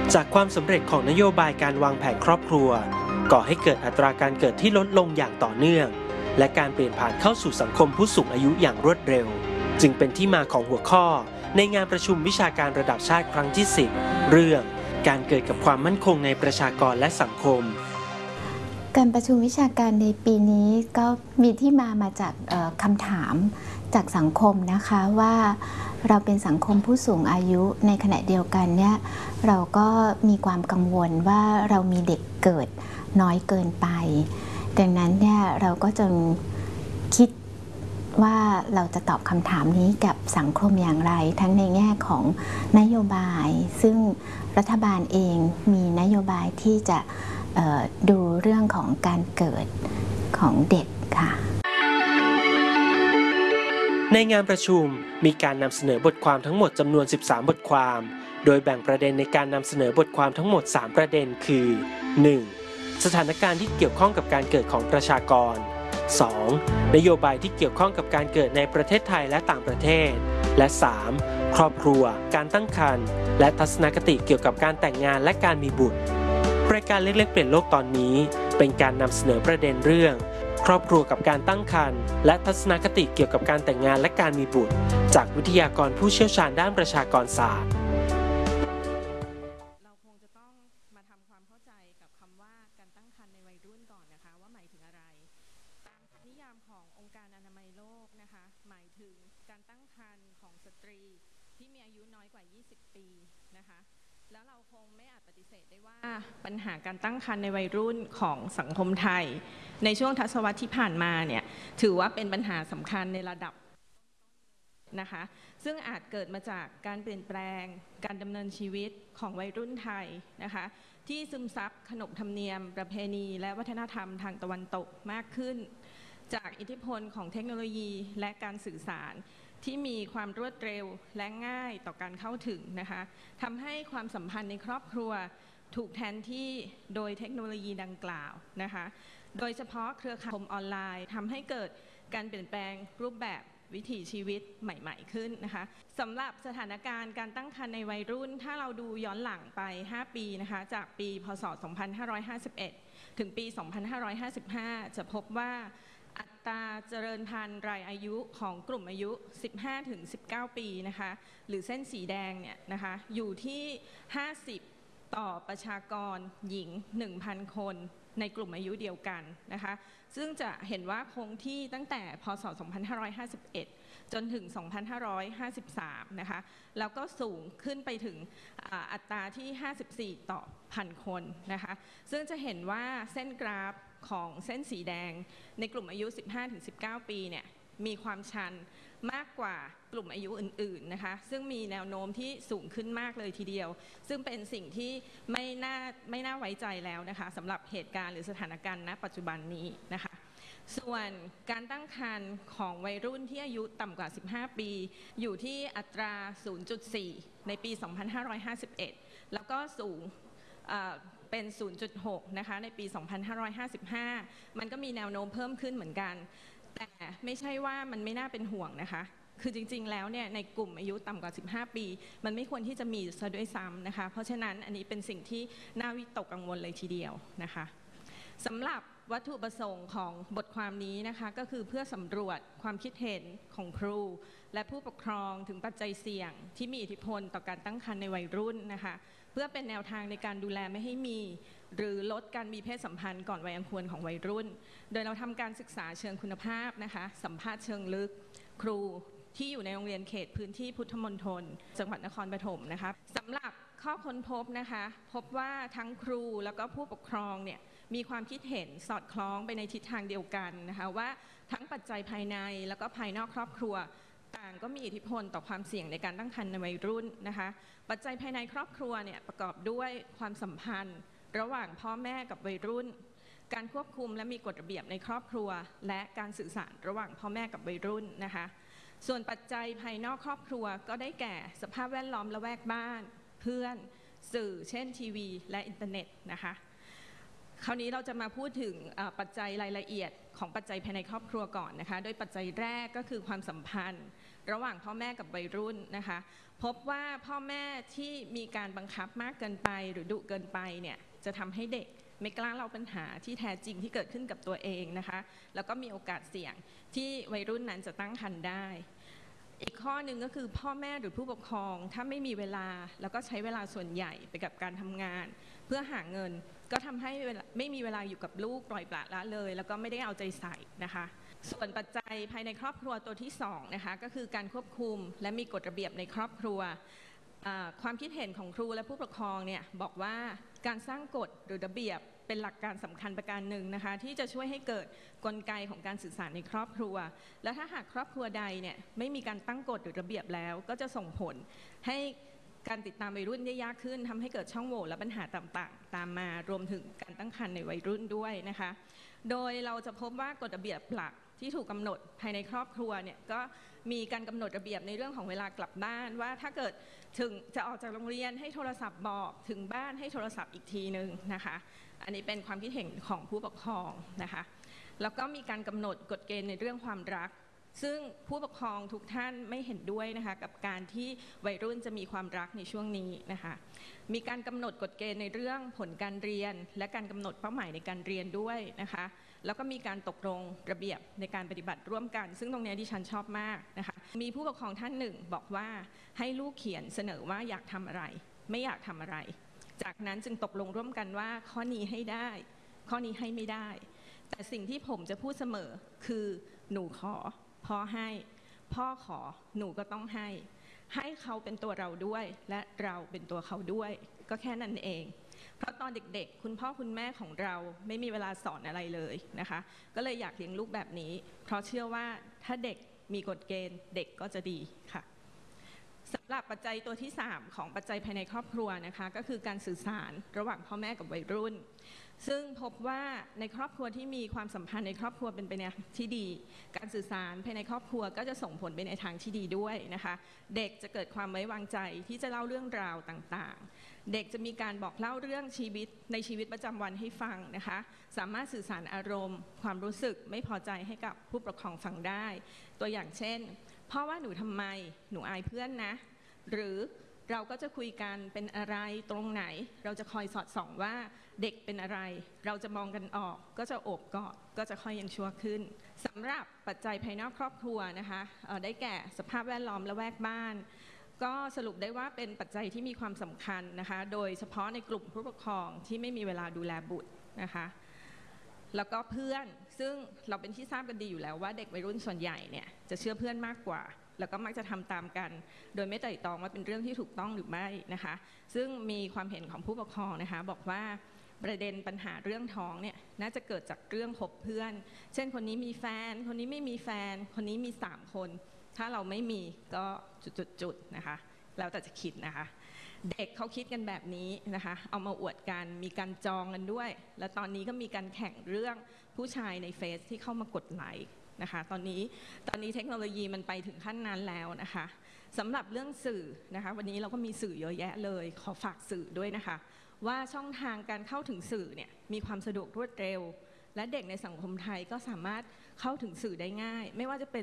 จากความสำเร็จของนโยบายการวางแผนครอบครัวก่อให้เกิดอัตราการเกิดที่ลดลงอย่างต่อเนื่องและการเปลี่ยนผ่านเข้าสู่สังคมผู้สูงอายุอย่างรวดเร็วจึงเป็นที่มาของหัวข้อในงานประชุมวิชาการระดับชาติครั้งที่ 10 เรื่องการเกิดกับความมั่นคงในประชากรและสังคมการประชุมวิชาการในปีนี้ก็มีที่มาจากคำถามจากสังคมนะคะว่าเราเป็นสังคมผู้สูงอายุในขณะเดียวกันเนี่ยเราก็มีความกังวลว่าเรามีเด็กเกิดน้อยเกินไปดังนั้นเนี่ยเราก็จึงคิดว่าเราจะตอบคำถามนี้กับสังคมอย่างไรทั้งในแง่ของนโยบายซึ่งรัฐบาลเองมีนโยบายที่จะดูเรื่องของการเกิดของเด็กค่ะในงานประชุมมีการนำเสนอบทความทั้งหมดจำนวน13บทความโดยแบ่งประเด็นในการนำเสนอบทความทั้งหมด3ประเด็นคือ 1. สถานการณ์ที่เกี่ยวข้องกับการเกิดของประชากร 2. นโยบายที่เกี่ยวข้องกับการเกิดในประเทศไทยและต่างประเทศและ 3. ครอบครัวการตั้งครรภ์และทัศนคติเกี่ยวกับการแต่งงานและการมีบุตรรายการเล็กๆเปลี่ยนโลกตอนนี้เป็นการนำเสนอประเด็นเรื่องครอบครัวกับการตั้งครรภ์และทัศนคติเกี่ยวกับการแต่งงานและการมีบุตรจากวิทยากรผู้เชี่ยวชาญด้านประชากรศาสตร์เราคงจะต้องมาทำความเข้าใจกับคำว่าการตั้งครรภ์ในวัยรุ่นก่อนนะคะว่าหมายถึงอะไรตามนิยามขององค์การอนามัยโลกนะคะหมายถึงการตั้งครรภ์ของสตรีที่มีอายุน้อยกว่า20ปีนะคะแล้วเราคงไม่อาจปฏิเสธได้ว่าปัญหาการตั้งครรภ์ในวัยรุ่นของสังคมไทยในช่วงทศวรรษที่ผ่านมาเนี่ยถือว่าเป็นปัญหาสำคัญในระดับนะคะซึ่งอาจเกิดมาจากการเปลี่ยนแปลงการดำเนินชีวิตของวัยรุ่นไทยนะคะที่ซึมซับขนบธรรมเนียมประเพณีและวัฒนธรรมทางตะวันตกมากขึ้นจากอิทธิพลของเทคโนโลยีและการสื่อสารที่มีความรวดเร็วและง่ายต่อการเข้าถึงนะคะทำให้ความสัมพันธ์ในครอบครัวถูกแทนที่โดยเทคโนโลยีดังกล่าวนะคะโดยเฉพาะเครือข่ายสังคมออนไลน์ทำให้เกิดการเปลี่ยนแปลงรูปแบบวิถีชีวิตใหม่ๆขึ้นนะคะสำหรับสถานการณ์การตั้งครรภ์ในวัยรุ่นถ้าเราดูย้อนหลังไป5ปีนะคะจากปีพศ2551ถึงปี2555จะพบว่าอัตราเจริญพันธุ์รายอายุของกลุ่มอายุ 15-19 ปีนะคะหรือเส้นสีแดงเนี่ยนะคะอยู่ที่50ต่อประชากรหญิง 1,000 คนในกลุ่มอายุเดียวกันนะคะซึ่งจะเห็นว่าคงที่ตั้งแต่พศ2551จนถึง2553นะคะแล้วก็สูงขึ้นไปถึงอัตราที่54ต่อพันคนนะคะซึ่งจะเห็นว่าเส้นกราฟของเส้นสีแดงในกลุ่มอายุ 15-19 ปีเนี่ยมีความชันมากกว่ากลุ่มอายุอื่นๆนะคะซึ่งมีแนวโน้มที่สูงขึ้นมากเลยทีเดียวซึ่งเป็นสิ่งที่ไม่น่าไว้ใจแล้วนะคะสำหรับเหตุการณ์หรือสถานการณ์ณปัจจุบันนี้นะคะส่วนการตั้งครรภ์ของวัยรุ่นที่อายุต่ำกว่า15ปีอยู่ที่อัตรา 0.4 ในปี 2551แล้วก็สูงเป็น 0.6 นะคะในปี 2555มันก็มีแนวโน้มเพิ่มขึ้นเหมือนกันแต่ไม่ใช่ว่ามันไม่น่าเป็นห่วงนะคะคือจริงๆแล้วเนี่ยในกลุ่มอายุต่ำกว่า15ปีมันไม่ควรที่จะมีซะด้วยซ้ำนะคะเพราะฉะนั้นอันนี้เป็นสิ่งที่น่าวิตกกังวลเลยทีเดียวนะคะสำหรับวัตถุประสงค์ของบทความนี้นะคะก็คือเพื่อสำรวจความคิดเห็นของครูและผู้ปกครองถึงปัจจัยเสี่ยงที่มีอิทธิพลต่อการตั้งครรภ์ในวัยรุ่นนะคะเพื่อเป็นแนวทางในการดูแลไม่ให้มีหรือลดการมีเพศสัมพันธ์ก่อนวัยอันควรของวัยรุ่นโดยเราทำการศึกษาเชิงคุณภาพนะคะสัมภาษณ์เชิงลึกครูที่อยู่ในโรงเรียนเขตพื้นที่พุทธมณฑลจังหวัดนครปฐมนะคะสำหรับข้อค้นพบนะคะพบว่าทั้งครูแล้วก็ผู้ปกครองเนี่ยมีความคิดเห็นสอดคล้องไปในทิศทางเดียวกันนะคะว่าทั้งปัจจัยภายในแล้วก็ภายนอกครอบครัวต่างก็มีอิทธิพลต่อความเสี่ยงในการตั้งครรภ์ในวัยรุ่นนะคะปัจจัยภายในครอบครัวเนี่ยประกอบด้วยความสัมพันธ์ระหว่างพ่อแม่กับวัยรุ่นการควบคุมและมีกฎระเบียบในครอบครัวและการสื่อสารระหว่างพ่อแม่กับวัยรุ่นนะคะส่วนปัจจัยภายนอกครอบครัวก็ได้แก่สภาพแวดล้อมละแวกบ้านเพื่อนสื่อเช่นทีวีและอินเทอร์เน็ตนะคะคราวนี้เราจะมาพูดถึงปัจจัยรายละเอียดของปัจจัยภายในครอบครัวก่อนนะคะโดยปัจจัยแรกก็คือความสัมพันธ์ระหว่างพ่อแม่กับวัยรุ่นนะคะพบว่าพ่อแม่ที่มีการบังคับมากเกินไปหรือดุเกินไปเนี่ยจะทำให้เด็กไม่กล้าเล่าปัญหาที่แท้จริงที่เกิดขึ้นกับตัวเองนะคะแล้วก็มีโอกาสเสี่ยงที่วัยรุ่นนั้นจะตั้งครรภ์ได้อีกข้อหนึ่งก็คือพ่อแม่หรือผู้ปกครองถ้าไม่มีเวลาแล้วก็ใช้เวลาส่วนใหญ่ไปกับการทำงานเพื่อหาเงินก็ทำให้ไม่มีเวลาอยู่กับลูกปล่อยปละละเลยแล้วก็ไม่ได้เอาใจใส่นะคะส่วนปัจจัยภายในครอบครัวตัวที่2นะคะก็คือการควบคุมและมีกฎระเบียบในครอบครัวความคิดเห็นของครูและผู้ปกครองเนี่ยบอกว่าการสร้างกฎหรือระเบียบเป็นหลักการสำคัญประการหนึ่งนะคะที่จะช่วยให้เกิดกลไกของการสื่อสารในครอบครัวและถ้าหากครอบครัวใดเนี่ยไม่มีการตั้งกฎหรือระเบียบแล้วก็จะส่งผลให้การติดตามวัยรุ่นได้ยากขึ้นทำให้เกิดช่องโหว่และปัญหาต่างๆตามมารวมถึงการตั้งครรภ์ในวัยรุ่นด้วยนะคะโดยเราจะพบว่ากฎระเบียบหลักที่ถูกกำหนดภายในครอบครัวเนี่ยก็มีการกำหนดระเบียบในเรื่องของเวลากลับบ้านว่าถ้าเกิดถึงจะออกจากโรงเรียนให้โทรศัพท์บอกถึงบ้านให้โทรศัพท์อีกทีนึงนะคะอันนี้เป็นความคิดเห็นของผู้ปกครองนะคะแล้วก็มีการกำหนดกฎเกณฑ์ในเรื่องความรักซึ่งผู้ปกครองทุกท่านไม่เห็นด้วยนะคะกับการที่วัยรุ่นจะมีความรักในช่วงนี้นะคะมีการกำหนดกฎเกณฑ์ในเรื่องผลการเรียนและการกำหนดเป้าหมายในการเรียนด้วยนะคะแล้วก็มีการตกลงระเบียบในการปฏิบัติร่วมกันซึ่งตรงนี้ดิฉันชอบมากนะคะมีผู้ปกครองท่านหนึ่งบอกว่าให้ลูกเขียนเสนอว่าอยากทำอะไรไม่อยากทำอะไรจากนั้นจึงตกลงร่วมกันว่าข้อนี้ให้ได้ข้อนี้ให้ไม่ได้แต่สิ่งที่ผมจะพูดเสมอคือหนูขอพ่อให้พ่อขอหนูก็ต้องให้เขาเป็นตัวเราด้วยและเราเป็นตัวเขาด้วยก็แค่นั้นเองเพราะตอนเด็กๆคุณพ่อคุณแม่ของเราไม่มีเวลาสอนอะไรเลยนะคะก็เลยอยากเลี้ยงลูกแบบนี้เพราะเชื่อว่าถ้าเด็กมีกฎเกณฑ์เด็กก็จะดีค่ะสำหรับปัจจัยตัวที่3ของปัจจัยภายในครอบครัวนะคะก็คือการสื่อสารระหว่างพ่อแม่กับวัยรุ่นซึ่งพบว่าในครอบครัวที่มีความสัมพันธ์ในครอบครัวเป็นไปในทางที่ดีการสื่อสารภายในครอบครัวก็จะส่งผลไปในทางที่ดีด้วยนะคะเด็กจะเกิดความไว้วางใจที่จะเล่าเรื่องราวต่างๆเด็กจะมีการบอกเล่าเรื่องชีวิตในชีวิตประจำวันให้ฟังนะคะสามารถสื่อสารอารมณ์ความรู้สึกไม่พอใจให้กับผู้ปกครองฟังได้ตัวอย่างเช่นพ่อว่าหนูทำไมหนูอายเพื่อนนะหรือเราก็จะคุยกันเป็นอะไรตรงไหนเราจะคอยสอดส่องว่าเด็กเป็นอะไรเราจะมองกันออกก็จะโอบกอดก็จะค่อยยังชั่วขึ้นสำหรับปัจจัยภายนอกครอบครัวนะคะได้แก่สภาพแวดล้อมละแวกบ้านก็สรุปได้ว่าเป็นปัจจัยที่มีความสำคัญนะคะโดยเฉพาะในกลุ่มผู้ปกครองที่ไม่มีเวลาดูแลบุตรนะคะแล้วก็เพื่อนซึ่งเราเป็นที่ทราบกันดีอยู่แล้วว่าเด็กวัยรุ่นส่วนใหญ่เนี่ยจะเชื่อเพื่อนมากกว่าแล้วก็มักจะทำตามกันโดยไม่ไตร่ตรองว่าเป็นเรื่องที่ถูกต้องหรือไม่นะคะซึ่งมีความเห็นของผู้ปกครองนะคะบอกว่าประเด็นปัญหาเรื่องท้องเนี่ยน่าจะเกิดจากเรื่องคบเพื่อนเช่นคนนี้มีแฟนคนนี้ไม่มีแฟนคนนี้มี3คนถ้าเราไม่มีก็จุดๆนะคะแล้วแต่จะคิดนะคะเด็กเขาคิดกันแบบนี้นะคะเอามาอวดกันมีการจองกันด้วยและตอนนี้ก็มีการแข่งเรื่องผู้ชายในเฟซที่เข้ามากดไลค์นะคะตอนนี้เทคโนโลยีมันไปถึงขั้นนั้นแล้วนะคะสำหรับเรื่องสื่อนะคะวันนี้เราก็มีสื่อเยอะแยะเลยขอฝากสื่อด้วยนะคะว่าช่องทางการเข้าถึงสื่อเนี่ยมีความสะดวกรวดเร็วและเด็กในสังคมไทยก็สามารถเข้าถึงสื่อได้ง่ายไม่ว่าจะเป็น